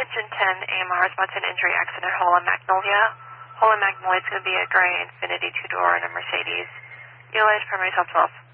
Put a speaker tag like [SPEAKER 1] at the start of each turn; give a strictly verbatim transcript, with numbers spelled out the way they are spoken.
[SPEAKER 1] Attention ten A M R, response to an injury accident, Holland Magnolia. Holland Magnolia is going to be a gray Infiniti two-door and a Mercedes. Utilize primary twelve twelve.